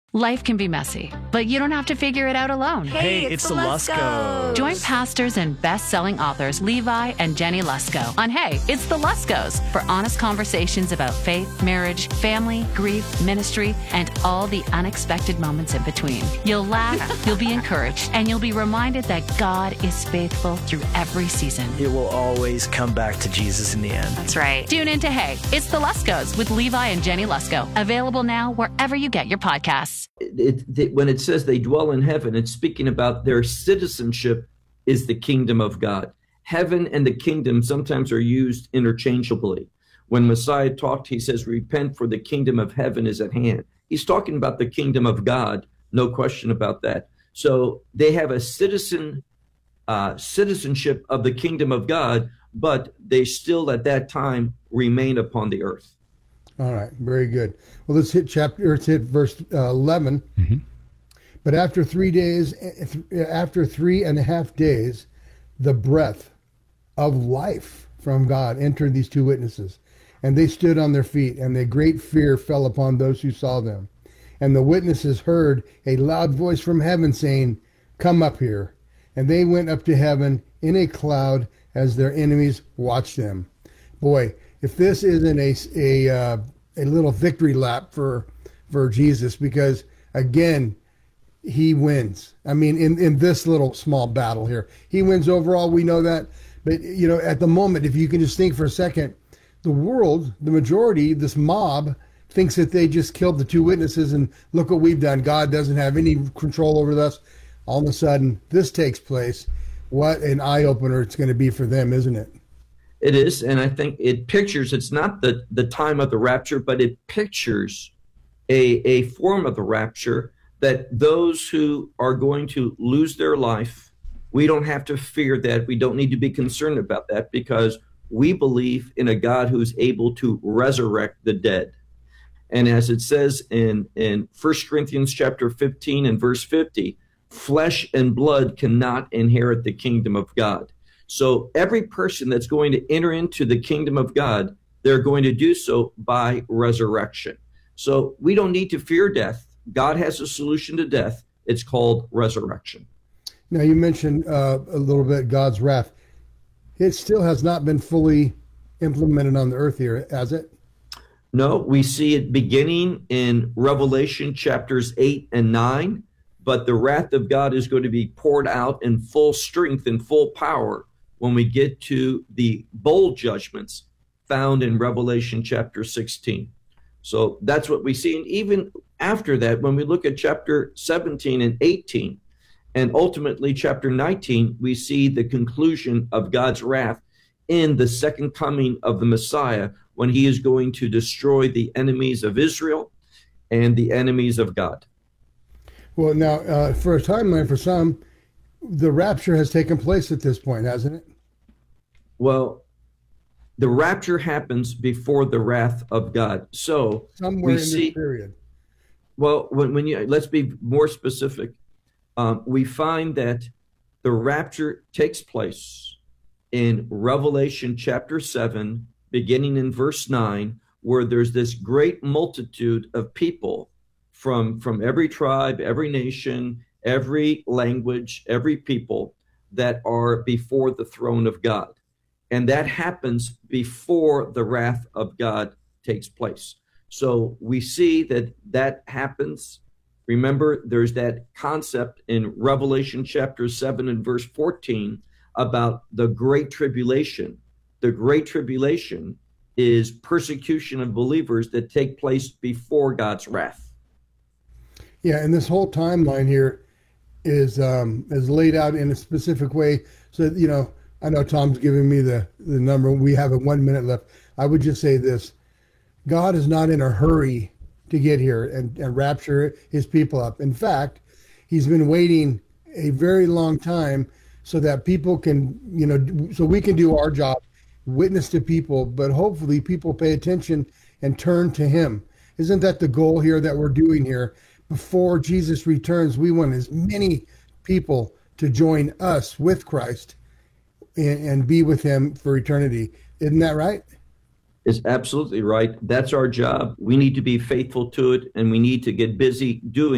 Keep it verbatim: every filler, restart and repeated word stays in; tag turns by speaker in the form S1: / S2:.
S1: Life can be messy, but you don't have to figure it out alone.
S2: Hey, it's, it's the Luskos.
S1: Join pastors and best-selling authors Levi and Jenny Lusko on Hey, It's the Luskos for honest conversations about faith, marriage, family, grief, ministry, and all the unexpected moments in between. You'll laugh, you'll be encouraged, and you'll be reminded that God is faithful through every season.
S2: It will always come back to Jesus in the end.
S1: That's right. Tune in to Hey, It's the Luskos with Levi and Jenny Lusko. Available now wherever you get your podcasts.
S3: It, it, when it says they dwell in heaven, it's speaking about their citizenship is the kingdom of God. Heaven and the kingdom sometimes are used interchangeably. When Messiah talked, he says, repent for the kingdom of heaven is at hand. He's talking about the kingdom of God, no question about that. So they have a citizen uh, citizenship of the kingdom of God, but they still at that time remain upon the earth.
S4: All right, very good. Well, let's hit chapter. Let's hit verse uh, eleven. Mm-hmm. But after three days, after three and a half days, the breath of life from God entered these two witnesses, and they stood on their feet, and a great fear fell upon those who saw them. And the witnesses heard a loud voice from heaven saying, "Come up here." And they went up to heaven in a cloud as their enemies watched them. Boy. If this isn't a a uh, a little victory lap for for Jesus, because again, he wins. I mean, in, in this little small battle here, he wins overall. We know that, but you know, at the moment, if you can just think for a second, the world, the majority, this mob thinks that they just killed the two witnesses, and look what we've done. God doesn't have any control over us. All of a sudden, this takes place. What an eye opener it's going to be for them, isn't it?
S3: It is, and I think it pictures, it's not the, the time of the rapture, but it pictures a, a form of the rapture that those who are going to lose their life, we don't have to fear that. We don't need to be concerned about that because we believe in a God who's able to resurrect the dead. And as it says in, in First Corinthians chapter fifteen and verse fifty, flesh and blood cannot inherit the kingdom of God. So every person that's going to enter into the kingdom of God, they're going to do so by resurrection. So we don't need to fear death. God has a solution to death. It's called resurrection.
S4: Now, you mentioned uh, a little bit God's wrath. It still has not been fully implemented on the earth here, has it?
S3: No, we see it beginning in Revelation chapters eight and nine, but the wrath of God is going to be poured out in full strength and full power when we get to the bowl judgments found in Revelation chapter sixteen. So that's what we see. And even after that, when we look at chapter seventeen and eighteen, and ultimately chapter nineteen, we see the conclusion of God's wrath in the second coming of the Messiah, when he is going to destroy the enemies of Israel and the enemies of God.
S4: Well, now, uh, for a timeline for some, the rapture has taken place at this point, hasn't it?
S3: Well, the rapture happens before the wrath of God. So
S4: somewhere
S3: we
S4: in
S3: see,
S4: this period.
S3: Well, when, when you let's be more specific, um, we find that the rapture takes place in Revelation chapter seven, beginning in verse nine, where there's this great multitude of people from from every tribe, every nation, every language, every people that are before the throne of God. And that happens before the wrath of God takes place. So we see that that happens. Remember, there's that concept in Revelation chapter seven and verse fourteen about the Great Tribulation. The Great Tribulation is persecution of believers that take place before God's wrath.
S4: Yeah, and this whole timeline here is um, is laid out in a specific way. So, you know, I know Tom's giving me the, the number. We have a one minute left. I would just say this. God is not in a hurry to get here and, and rapture his people up. In fact, he's been waiting a very long time so that people can, you know, so we can do our job, witness to people, but hopefully people pay attention and turn to him. Isn't that the goal here that we're doing here? Before Jesus returns, we want as many people to join us with Christ and, and be with him for eternity. Isn't that right?
S3: It's absolutely right. That's our job. We need to be faithful to it, and we need to get busy doing